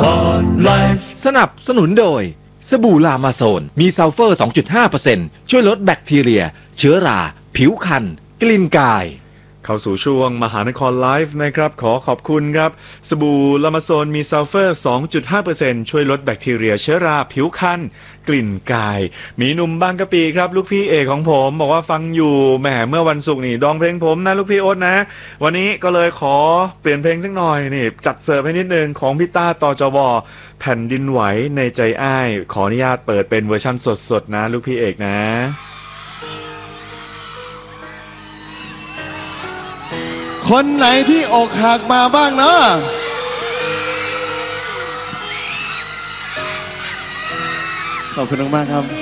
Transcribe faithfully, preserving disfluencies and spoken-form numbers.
สนับสนุนโดยสบู่ลามาโซนมีซัลเฟอร์ สองจุดห้าเปอร์เซ็นต์ ช่วยลดแบคทีเรียเชื้อราผิวคันกลิ่นกายเข้าสู่ช่วงมหานครไลฟ์นะครับขอขอบคุณครับสบู่ลามาโซนมีซัลเฟอร์ สองจุดห้าเปอร์เซ็นต์ ช่วยลดแบคทีเรียเชื้อราผิวคันกลิ่นกายมีหนุ่มบางกะปีครับลูกพี่เอกของผมบอกว่าฟังอยู่แหมเมื่อวันศุกร์นี่ดองเพลงผมนะลูกพี่โอ๊ตนะวันนี้ก็เลยขอเปลี่ยนเพลงสักหน่อยนี่จัดเสิร์ฟให้นิดนึงของพี่ต้าตจวแผ่นดินไหวในใจอ้ายขออนุญาตเปิดเป็นเวอร์ชั่นสดๆนะลูกพี่เอกนะคนไหนที่อกหักมาบ้างเนาะขอบคุณมากครับ